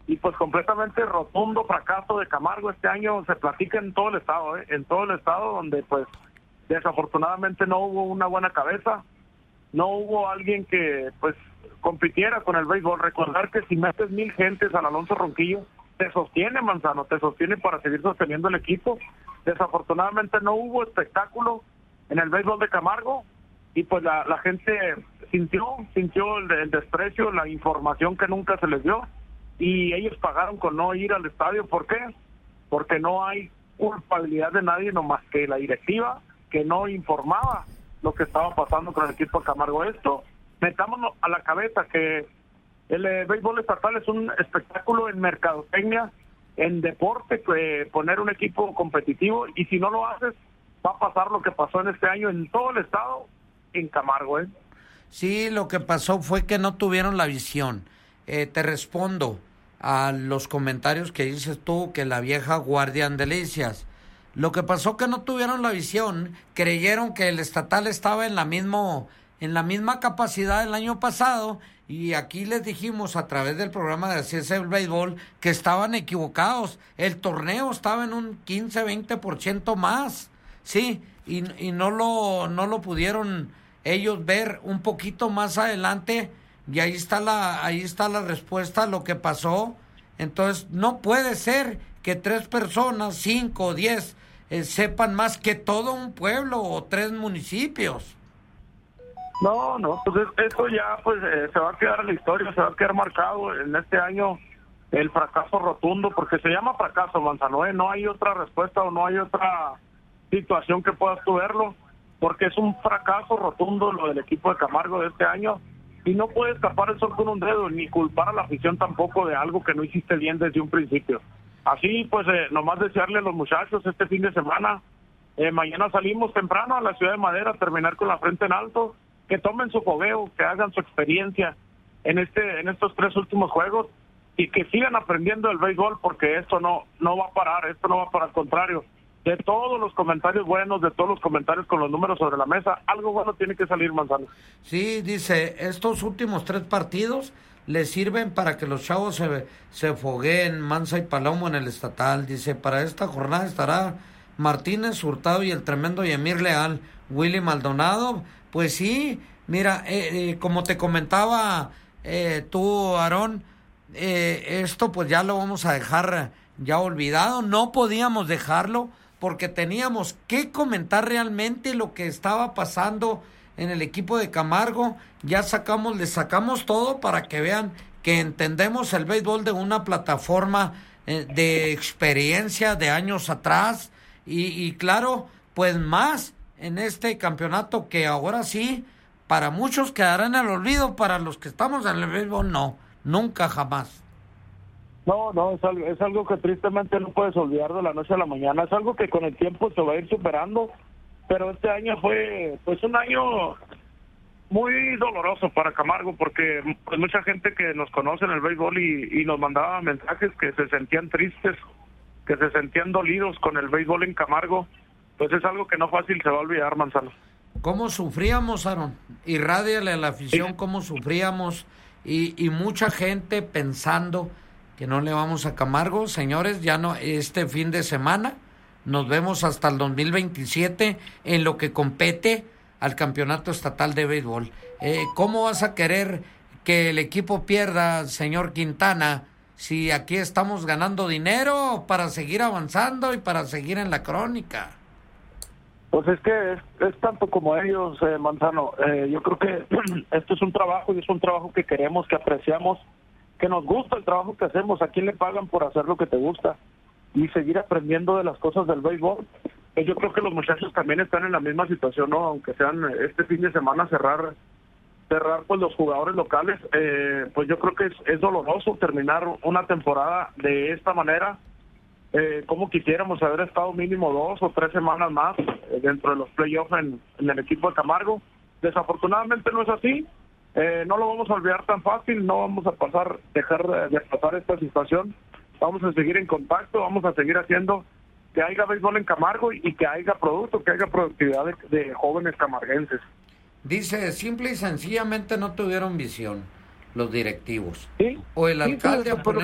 y pues completamente rotundo fracaso de Camargo este año. Se platica en todo el estado, en todo el estado, donde pues desafortunadamente no hubo una buena cabeza, no hubo alguien que pues compitiera con el béisbol. Recordar que si metes 1,000 gentes al Alonso Ronquillo, te sostiene, Manzano, te sostiene para seguir sosteniendo el equipo. Desafortunadamente no hubo espectáculo en el béisbol de Camargo, y pues la gente sintió el desprecio, la información que nunca se les dio, y ellos pagaron con no ir al estadio. ¿Por qué? Porque no hay culpabilidad de nadie, nomás que la directiva, que no informaba lo que estaba pasando con el equipo de Camargo. Esto, metámonos a la cabeza que el béisbol estatal es un espectáculo en mercadotecnia, en deporte, poner un equipo competitivo, y si no lo haces, va a pasar lo que pasó en este año en todo el estado, en Camargo, Sí, lo que pasó fue que no tuvieron la visión. Te respondo a los comentarios que dices tú, que la vieja guardia en delicias. Lo que pasó que no tuvieron la visión, creyeron que el estatal estaba en la misma capacidad del año pasado, y aquí les dijimos a través del programa de Así es el Béisbol que estaban equivocados. El torneo estaba en un 15-20% más, sí, y no lo pudieron ellos ver un poquito más adelante, y ahí está la respuesta a lo que pasó. Entonces no puede ser que 3 personas, 5 o 10 sepan más que todo un pueblo o 3 municipios. No, pues eso ya pues se va a quedar en la historia, se va a quedar marcado en este año el fracaso rotundo, porque se llama fracaso, Manzano, no hay otra respuesta o no hay otra situación que puedas tú verlo, porque es un fracaso rotundo lo del equipo de Camargo de este año, y no puedes tapar el sol con un dedo, ni culpar a la afición tampoco de algo que no hiciste bien desde un principio. Así pues, nomás desearle a los muchachos este fin de semana, mañana salimos temprano a la Ciudad de Madera a terminar con la frente en alto, que tomen su fogueo, que hagan su experiencia en estos 3 últimos juegos, y que sigan aprendiendo el béisbol, porque esto no va a parar, al contrario. De todos los comentarios buenos, de todos los comentarios con los números sobre la mesa, algo bueno tiene que salir, Manzano. Sí, dice, estos últimos 3 partidos les sirven para que los chavos se fogueen, Manza y Palomo en el estatal. Dice, para esta jornada estará Martínez, Hurtado y el tremendo Yemir Leal. Willy Maldonado, pues sí, mira, como te comentaba tú, Aarón, esto pues ya lo vamos a dejar ya olvidado. No podíamos dejarlo porque teníamos que comentar realmente lo que estaba pasando en el equipo de Camargo. Ya le sacamos todo para que vean que entendemos el béisbol de una plataforma de experiencia de años atrás, y claro, pues más en este campeonato, que ahora sí, para muchos quedará en el olvido, para los que estamos en el béisbol no, nunca jamás. No, es algo que tristemente no puedes olvidar de la noche a la mañana, es algo que con el tiempo se va a ir superando, pero este año fue pues un año muy doloroso para Camargo, porque pues mucha gente que nos conoce en el béisbol y nos mandaba mensajes que se sentían tristes, que se sentían dolidos con el béisbol en Camargo. Pues es algo que no fácil se va a olvidar, Manzano. ¿Cómo sufríamos, Aaron? Irrádiale a la afición, cómo sufríamos, y mucha gente pensando que no le vamos a Camargo. Señores, ya no, este fin de semana nos vemos hasta el 2027 en lo que compete al campeonato estatal de béisbol. ¿Cómo vas a querer que el equipo pierda, señor Quintana, si aquí estamos ganando dinero para seguir avanzando y para seguir en la crónica? Pues es que es tanto como ellos, Manzano. Yo creo que esto es un trabajo, y es un trabajo que queremos, que apreciamos, que nos gusta el trabajo que hacemos. ¿A quién le pagan por hacer lo que te gusta? Y seguir aprendiendo de las cosas del béisbol. Yo creo que los muchachos también están en la misma situación, ¿no? Aunque sean este fin de semana cerrar pues los jugadores locales, pues yo creo que es doloroso terminar una temporada de esta manera. Como quisiéramos haber estado mínimo 2 o 3 semanas más dentro de los playoffs en el equipo de Camargo. Desafortunadamente no es así. No lo vamos a olvidar tan fácil, no vamos a dejar de pasar esta situación. Vamos a seguir en contacto, vamos a seguir haciendo que haya béisbol en Camargo y que haya producto, que haya productividad de jóvenes camarguenses. Dice, simple y sencillamente no tuvieron visión los directivos. ¿Sí? O el alcalde sí, a poner